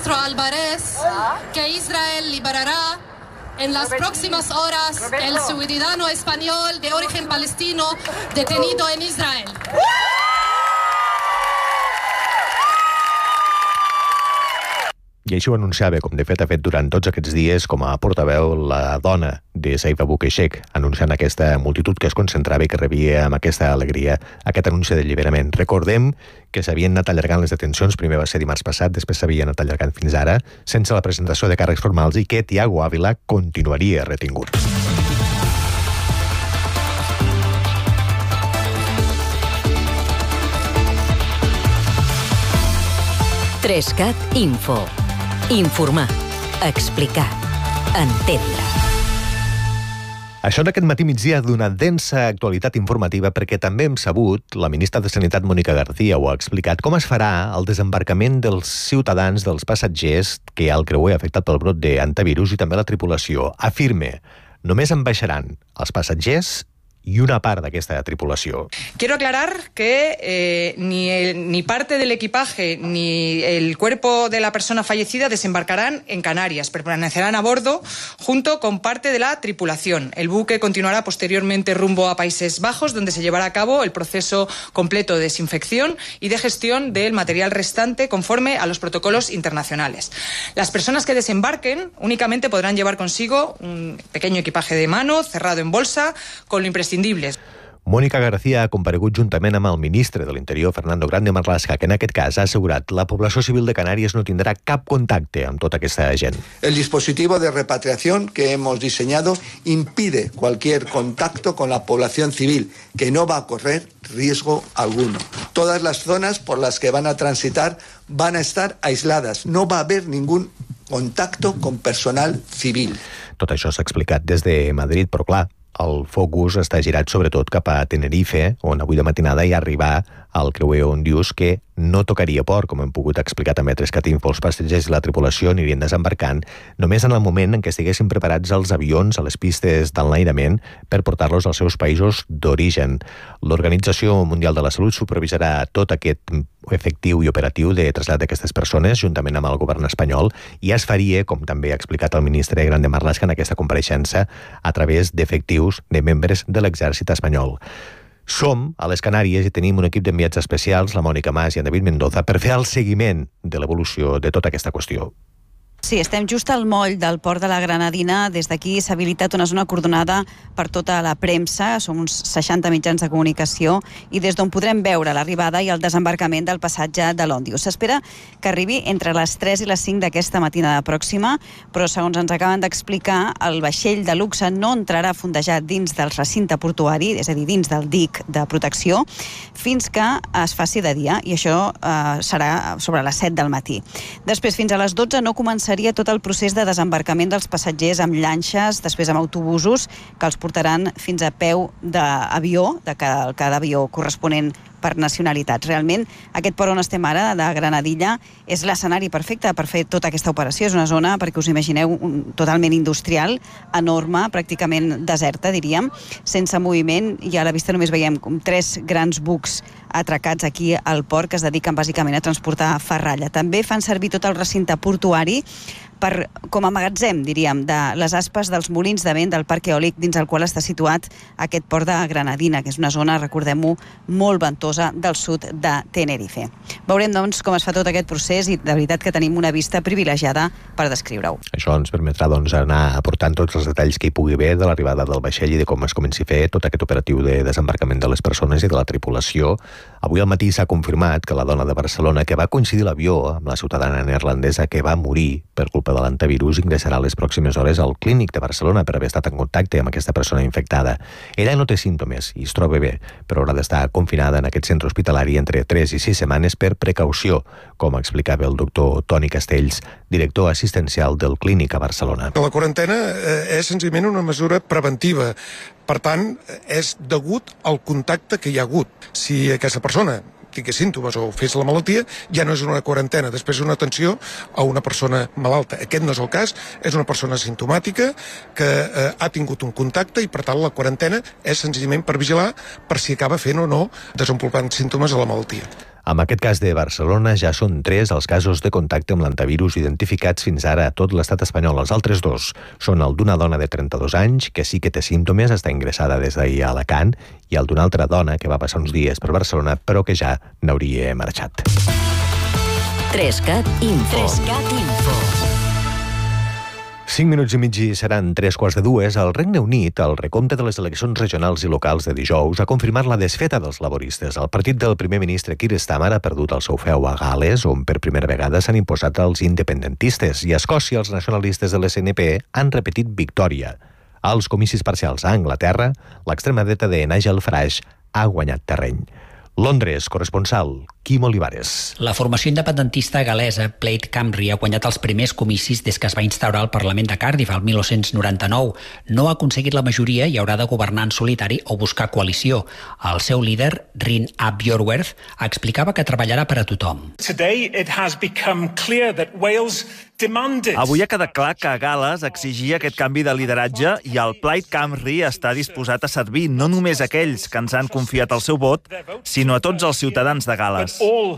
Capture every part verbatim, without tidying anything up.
ministro Álvarez que Israel liberará en las próximas horas el ciudadano español de origen palestino detenido en Israel. I així ho anunciava, com de fet ha fet durant tots aquests dies, com a portaveu la dona de Saif Abu Queixec, anunciant aquesta multitud que es concentrava i que rebia amb aquesta alegria aquest anunci d'alliberament. Recordem que s'havien anat allargant les detencions, primer va ser dimarts passat, després s'havien anat allargant fins ara, sense la presentació de càrrecs formals, i que Tiago Ávila continuaria retingut. Trescat Info. Informar, explicar, entendre. Això d'aquest matí migdia d'una densa actualitat informativa perquè també hem sabut, la ministra de Sanitat Mónica García ho ha explicat, com es farà el desembarcament dels ciutadans, dels passatgers que hi ha al creuer afectat pel brot d'antivirus i també la tripulació. Afirme, només en baixaran els passatgers y una part d'aquesta tripulació. Quiero aclarar que eh, ni, el, ni parte del equipaje ni el cuerpo de la persona fallecida desembarcarán en Canarias, permanecerán a bordo junto con parte de la tripulación. El buque continuará posteriormente rumbo a Países Bajos, donde se llevará a cabo el proceso completo de desinfección y de gestión del material restante conforme a los protocolos internacionales. Las personas que desembarquen únicamente podrán llevar consigo un pequeño equipaje de mano cerrado en bolsa con lo imprescindible. Mónica García ha comparegut juntament amb el ministre de l'Interior, Fernando Grande Marlaska, que en aquest cas ha assegurat que la població civil de Canàries no tindrà cap contacte amb tota aquesta gent. El dispositivo de repatriación que hemos diseñado impide cualquier contacto con la población civil, que no va a correr riesgo alguno. Todas las zonas por las que van a transitar van a estar aisladas. No va a haver ningún contacto con personal civil. Tot això s'ha explicat des de Madrid, però clar, el focus està girat sobretot cap a Tenerife, on avui de matinada hi ha arribar al creuer Ondius, que no tocaria port, com hem pogut explicar també a Trescat Info. Els passatgers i la tripulació anirien desembarcant només en el moment en què estiguessin preparats els avions a les pistes d'enlairament per portar-los als seus països d'origen. L'Organització Mundial de la Salut supervisarà tot aquest efectiu i operatiu de trasllat d'aquestes persones, juntament amb el govern espanyol, i es faria, com també ha explicat el ministre Grande Marlaska en aquesta compareixença, a través d'efectius de membres de l'exèrcit espanyol. Som a les Canàries i tenim un equip d'enviats especials, la Mònica Mas i en David Mendoza, per fer el seguiment de l'evolució de tota aquesta qüestió. Sí, estem just al moll del port de la Granadina. Des d'aquí s'ha habilitat una zona acordonada per tota la premsa. Som uns seixanta mitjans de comunicació i des d'on podrem veure l'arribada i el desembarcament del passatge de l'Òndius. S'espera que arribi entre les tres i les cinc d'aquesta matinada pròxima, però segons ens acaben d'explicar, el vaixell de luxe no entrarà fondejat dins del recinte portuari, és a dir, dins del dic de protecció, fins que es faci de dia, i això eh, serà sobre les set del matí. Després, fins a les dotze, no començarà seria tot el procés de desembarcament dels passatgers amb llanxes, després amb autobusos, que els portaran fins a peu d'avió, de cada, cada avió corresponent per nacionalitats. Realment, aquest port on estem ara, de Granadilla, és l'escenari perfecte per fer tota aquesta operació. És una zona, perquè us imagineu, un, totalment industrial, enorme, pràcticament deserta, diríem, sense moviment, i a la vista només veiem com tres grans bucs atracats aquí al port que es dediquen bàsicament a transportar ferralla. També fan servir tot el recinte portuari per, com a magatzem, diríem, de les aspes dels molins de vent del parc eòlic dins el qual està situat aquest port de Granadina, que és una zona, recordem-ho, molt ventosa del sud de Tenerife. Veurem, doncs, com es fa tot aquest procés i de veritat que tenim una vista privilegiada per descriure-ho. Això ens permetrà, doncs, anar aportant tots els detalls que hi pugui haver de l'arribada del vaixell i de com es comenci a fer tot aquest operatiu de desembarcament de les persones i de la tripulació. Avui al matí s'ha confirmat que la dona de Barcelona, que va coincidir l'avió amb la ciutadana neerlandesa que va morir per culpa de l'antivirus, ingressarà a les pròximes hores al Clínic de Barcelona per haver estat en contacte amb aquesta persona infectada. Ella no té símptomes i es troba bé, però haurà d'estar confinada en aquest centre hospitalari entre tres i sis setmanes per precaució, com explicava el doctor Toni Castells, director assistencial del Clínic a Barcelona. La quarantena és senzillament una mesura preventiva. Per tant, és degut al contacte que hi ha hagut. Si aquesta persona tingués símptomes o fes la malaltia, ja no és una quarantena, després és una atenció a una persona malalta. Aquest no és el cas, és una persona simptomàtica que eh, ha tingut un contacte i, per tant, la quarantena és senzillament per vigilar per si acaba fent o no desenvolupant símptomes de la malaltia. En aquest cas de Barcelona ja són tres els casos de contacte amb l'antivirus identificats fins ara a tot l'estat espanyol. Els altres dos són el d'una dona de trenta-dos anys, que sí que té símptomes, està ingressada des d'ahir a Alacant, i el d'una altra dona que va passar uns dies per Barcelona, però que ja n'hauria marxat. Trescat Info. Trescat Info. Cinc minuts i mig i seran tres quarts de dues. Al Regne Unit, el recompte de les eleccions regionals i locals de dijous ha confirmat la desfeta dels laboristes. El partit del primer ministre Keir Starmer ha perdut el seu feu a Gal·les, on per primera vegada s'han imposat els independentistes, i a Escòcia els nacionalistes de l'S N P han repetit victòria. Als comicis parcials a Anglaterra, l'extrema dreta de Nigel Farage ha guanyat terreny. Londres, corresponsal, Quim Olivares. La formació independentista galesa Plaid Cymru ha guanyat els primers comicis des que es va instaurar el Parlament de Cardiff el mil nou-cents noranta-nou. No ha aconseguit la majoria i haurà de governar en solitari o buscar coalició. El seu líder, Rhin ap Iorwerth, explicava que treballarà per a tothom. Today it has become clear that Wales demanded. Avui ha quedat clar que Gal·les exigia aquest canvi de lideratge i el Plaid Cymru està disposat a servir no només aquells que ens han confiat el seu vot, sinó a tots els ciutadans de Gal·les.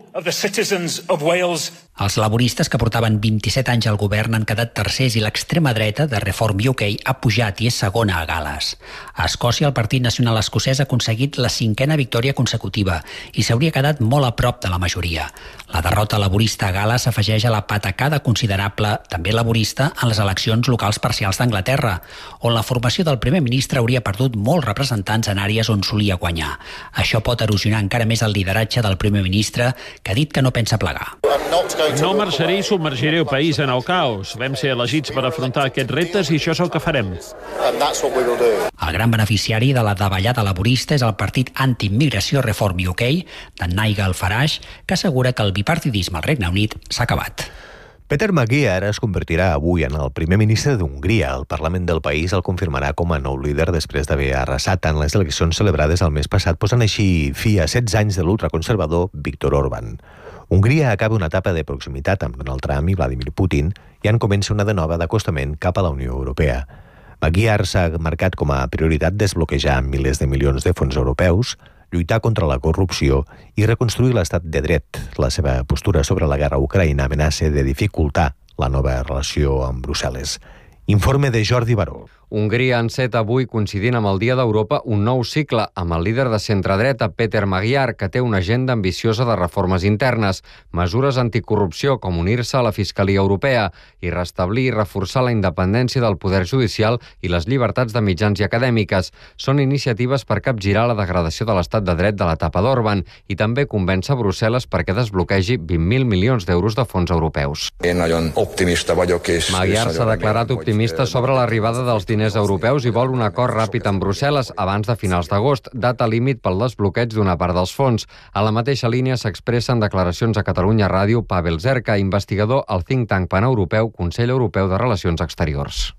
Els laboristes, que portaven vint-i-set anys al govern, han quedat tercers i l'extrema dreta de Reform U K ha pujat i és segona a Gal·les. A Escòcia, el Partit Nacional Escocès ha aconseguit la cinquena victòria consecutiva i s'hauria quedat molt a prop de la majoria. La derrota laborista a Gal·les s'afegeix a la patacada considerable, també laborista, en les eleccions locals parcials d'Anglaterra, on la formació del primer ministre hauria perdut molts representants en àrees on solia guanyar. Això pot erosionar encara més el lideratge del primer ministre, que ha dit que no pensa plegar. No marxaré i submergiré el país en el caos. Vam ser elegits per afrontar aquests reptes i això és el que farem. El gran beneficiari de la davallada laborista és el partit anti-immigració Reform U K, de Nigel Farage, que assegura que el bipartidisme al Regne Unit s'ha acabat. Peter Magyar es convertirà avui en el primer ministre d'Hongria. El Parlament del país el confirmarà com a nou líder després d'haver arrasat en les eleccions celebrades el mes passat, posant així fi a setze anys de l'ultraconservador Viktor Orbán. Hongria acaba una etapa de proximitat amb Donald Trump i Vladimir Putin i en comença una de nova d'acostament cap a la Unió Europea. Magyar s'ha marcat com a prioritat desbloquejar milers de milions de fons europeus, lluitar contra la corrupció i reconstruir l'estat de dret. La seva postura sobre la guerra a Ucraïna amenaça de dificultar la nova relació amb Brussel·les. Informe de Jordi Baró. Hongria enceta avui, coincidint amb el Dia d'Europa, un nou cicle amb el líder de centredreta, Peter Magyar, que té una agenda ambiciosa de reformes internes, mesures anticorrupció com unir-se a la Fiscalia Europea i restablir i reforçar la independència del poder judicial i les llibertats de mitjans i acadèmiques. Són iniciatives per capgirar la degradació de l'estat de dret de l'etapa d'Orbán i també convèncer Brussel·les perquè desbloquegi vint mil milions d'euros de fons europeus. Magyar s'ha declarat optimista sobre l'arribada dels diners europeus i vol un acord ràpid amb Brussel·les abans de finals d'agost, data límit pel desbloqueig d'una part dels fons. A la mateixa línia s'expressa en declaracions a Catalunya Ràdio Pavel Zerka, investigador al think tank paneuropeu Consell Europeu de Relacions Exteriors.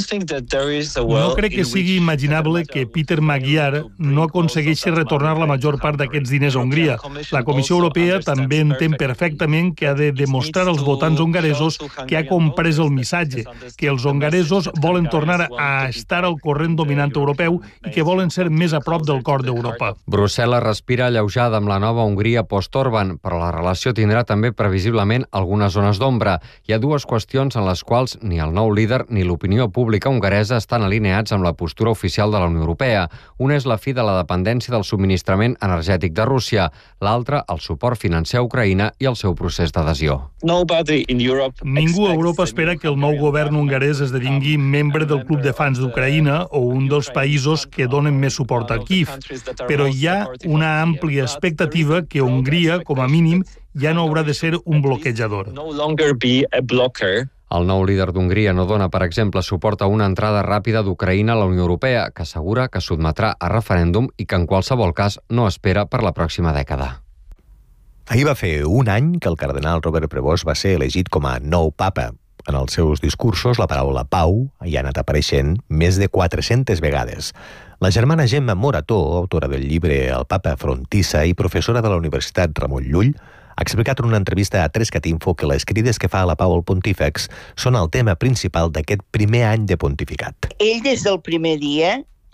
No crec que sigui imaginable que Peter Magyar no aconsegueixi retornar la major part d'aquests diners a Hongria. La Comissió Europea també entén perfectament que ha de demostrar als votants hongaresos que ha comprès el missatge, que els hongaresos volen tornar a a estar al corrent dominant europeu i que volen ser més a prop del cor d'Europa. Brussel·les respira alleujada amb la nova Hongria post-Orbán, però la relació tindrà també previsiblement algunes zones d'ombra. Hi ha dues qüestions en les quals ni el nou líder ni l'opinió pública hongaresa estan alineats amb la postura oficial de la Unió Europea. Una és la fi de la dependència del subministrament energètic de Rússia, l'altra el suport financer a Ucraïna i el seu procés d'adhesió. Ningú a Europa espera que el nou govern hongarès esdevingui membre del Club de Fans d'Ucraïna o un dels països que donen més suport a Kiev, però hi ha una àmplia expectativa que Hongria, com a mínim, ja no haurà de ser un bloquejador. El nou líder d'Hongria no dona, per exemple, suport a una entrada ràpida d'Ucraïna a la Unió Europea, que assegura que sotmetrà a referèndum i que en qualsevol cas no espera per la pròxima dècada. Ahir va fer un any que el cardenal Robert Prevost va ser elegit com a nou papa. En els seus discursos, la paraula pau hi ha anat apareixent més de quatre-centes vegades. La germana Gemma Morató, autora del llibre El papa frontissa i professora de la Universitat Ramon Llull, ha explicat en una entrevista a Trescat Info que les crides que fa a la pau al pontífex són el tema principal d'aquest primer any de pontificat. Ell, des del primer dia,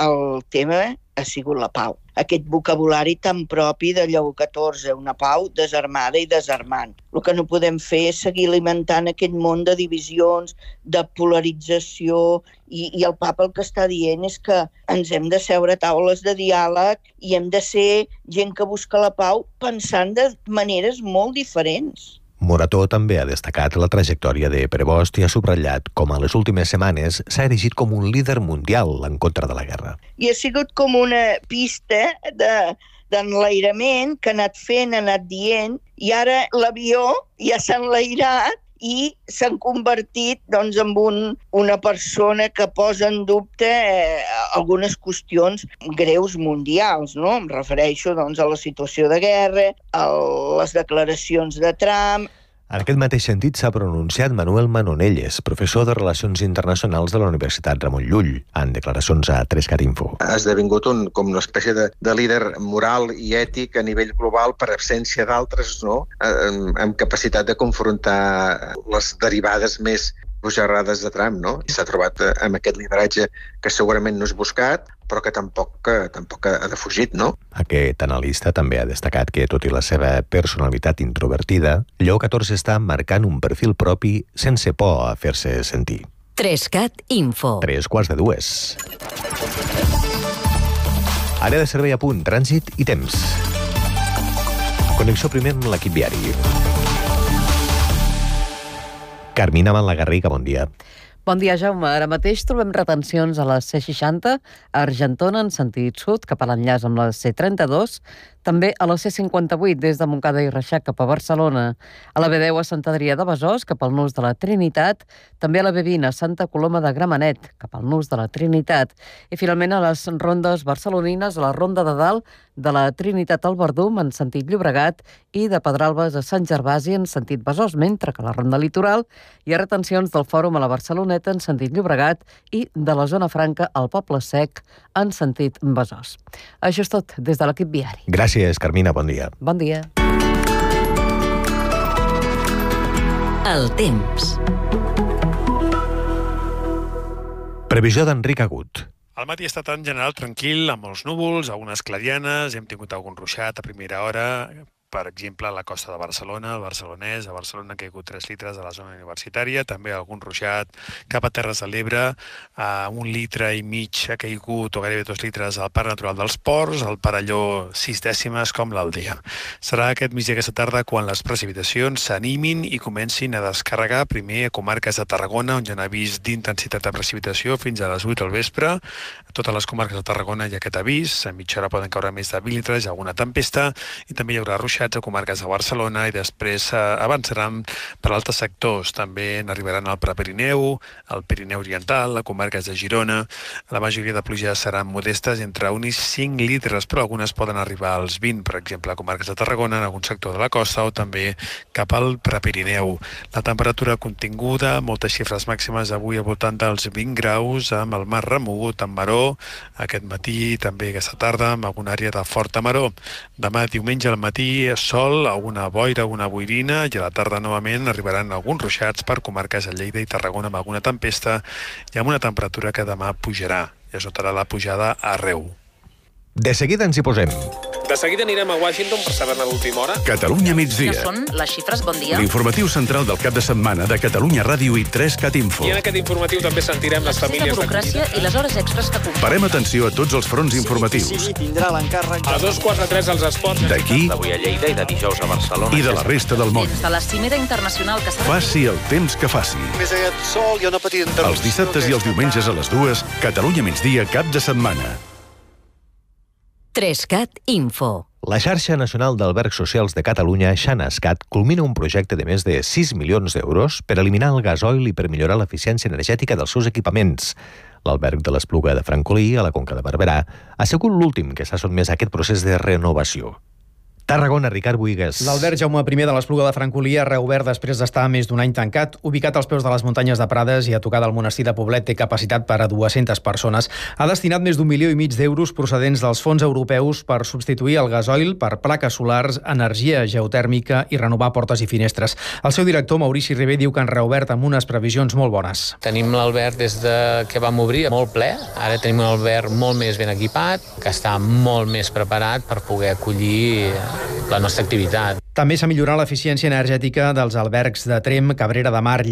el tema ha sigut la pau. Aquest vocabulari tan propi de Lleó catorze, una pau desarmada i desarmant. El que no podem fer és seguir alimentant aquest món de divisions, de polarització, i, i el papa el que està dient és que ens hem de seure a taules de diàleg i hem de ser gent que busca la pau pensant de maneres molt diferents. Morató també ha destacat la trajectòria de Prevost i ha subratllat com a les últimes setmanes s'ha erigit com un líder mundial en contra de la guerra. I ha sigut com una pista de, d'enlairament que ha anat fent, ha anat dient, i ara l'avió ja s'ha enlairat i s'han convertit doncs, en un, una persona que posa en dubte eh, algunes qüestions greus mundials, no? Em refereixo doncs, a la situació de guerra, a les declaracions de Trump. En aquest mateix sentit s'ha pronunciat Manuel Manonelles, professor de Relacions Internacionals de la Universitat Ramon Llull, en declaracions a tres cat info. Ha esdevingut un, com una espècie de, de líder moral i ètic a nivell global per absència d'altres, no? amb, amb capacitat de confrontar les derivades més bojarrades de Trump, no? I s'ha trobat amb aquest lideratge que segurament no és buscat, però que tampoc, que tampoc ha defugit, no? Aquest analista també ha destacat que, tot i la seva personalitat introvertida, Lleó catorze està marcant un perfil propi sense por a fer-se sentir. tres cat info. Tres quarts de dues. Àrea de servei a punt, trànsit i temps. Connexió primer amb l'equip viari. Carmina Malagarriga, bon dia. Bon dia, Jaume. Ara mateix trobem retencions a la C seixanta, a Argentona, en sentit sud, cap a l'enllaç amb la C trenta-dos, també a la C cinquanta-vuit, des de Montcada i Reixac cap a Barcelona, a la B deu a Sant Adrià de Besòs, cap al nus de la Trinitat, també a la B vint a Santa Coloma de Gramenet, cap al nus de la Trinitat, i finalment a les rondes barcelonines, a la Ronda de Dalt, de la Trinitat al Verdum, en sentit Llobregat, i de Pedralbes a Sant Gervasi, en sentit Besòs, mentre que a la Ronda Litoral hi ha retencions del Fòrum a la Barceloneta, en sentit Llobregat, i de la Zona Franca al Poble Sec, en sentit Besòs. Això és tot des de l'equip viari. Gràcies, Carmina. Bon dia. Bon dia. El temps. Previsió d'Enric Agut. El matí ha estat en general tranquil, amb molts núvols, algunes clarianes, hem tingut algun ruixat a primera hora, per exemple, a la costa de Barcelona, al Barcelonès, a Barcelona ha caigut tres litres a la zona universitària, també algun ruixat cap a Terres de l'Ebre, a un litre i mig ha caigut, o gairebé dos litres, al Parc Natural dels Ports, al Parelló sis dècimes com l'Aldea. Serà aquest migdia aquesta tarda quan les precipitacions s'animin i comencin a descarregar primer a comarques de Tarragona, on hi ha un avís d'intensitat de precipitació fins a les vuit del vespre. A totes les comarques de Tarragona hi ha aquest avís, a mitja hora poden caure més de vint litres, hi ha alguna tempesta, i també hi haurà ruixat a comarques de Barcelona i després eh, avançaran per altres sectors. També n'arribaran al Prepirineu, al Pirineu Oriental, a comarques de Girona. La majoria de pluges seran modestes, entre un i cinc litres, però algunes poden arribar als vint, per exemple, a comarques de Tarragona, en algun sector de la costa o també cap al Prepirineu. La temperatura continguda, moltes xifres màximes avui al voltant dels vint graus, amb el mar remogut, amb maror, aquest matí, també aquesta tarda, amb alguna àrea de forta maror. Demà, diumenge al matí, sol, alguna boira, alguna boirina, i a la tarda novament arribaran alguns ruixats per comarques de Lleida i Tarragona amb alguna tempesta i amb una temperatura que demà pujarà. I es notarà la pujada arreu. De seguida ens hi posem. De seguida anirem a Washington per saber-ne l'última hora. Catalunya migdia. No són les xifres, bon dia. L'informatiu central del cap de setmana de Catalunya Ràdio i tres cat info. I en aquest informatiu també sentirem les famílies de burocràcia i les hores extras que comporten. Parem atenció a tots els fronts informatius. Sí, sí, tindrà l'encàrrec. A dos quarts de tres als esports. D'aquí. D'avui a Lleida i de dijous a Barcelona. I de la resta del món. Des de la cimera internacional que s'ha... Faci el temps que faci. Més aquest sol i una petita interrupció. Els dissabtes i els diumenges a les dues, Catalunya migdia cap de setmana. tres cat info. La xarxa nacional d'albergs socials de Catalunya, Xanascat, culmina un projecte de més de sis milions d'euros per eliminar el gasoil i per millorar l'eficiència energètica dels seus equipaments. L'alberg de l'Espluga de Francolí, a la Conca de Barberà, ha sigut l'últim que s'ha sotmès a aquest procés de renovació. Tarragona, Ricard Buigues. L'Albert Jaume I de l'Espluga de Francolí ha reobert després d'estar més d'un any tancat. Ubicat als peus de les muntanyes de Prades i a tocar del monestir de Poblet, té capacitat per a dues-centes persones. Ha destinat més d'un milió i mig d'euros procedents dels fons europeus per substituir el gasoil per plaques solars, energia geotèrmica i renovar portes i finestres. El seu director, Maurici Ribé, diu que han reobert amb unes previsions molt bones. Tenim l'Albert des de que vam obrir molt ple. Ara tenim un Albert molt més ben equipat, que està molt més preparat per poder acollir la nostra activitat. També s'ha millorat l'eficiència energètica dels albergs de Tremp, Cabrera de Mar,